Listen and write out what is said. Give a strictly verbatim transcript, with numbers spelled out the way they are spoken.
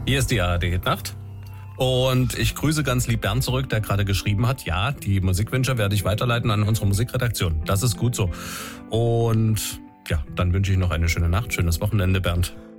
Hier ist die A R D-Hitnacht. Und ich grüße ganz lieb Bernd zurück, der gerade geschrieben hat, ja, die Musikwünsche werde ich weiterleiten an unsere Musikredaktion. Das ist gut so. Und ja, dann wünsche ich noch eine schöne Nacht, schönes Wochenende, Bernd.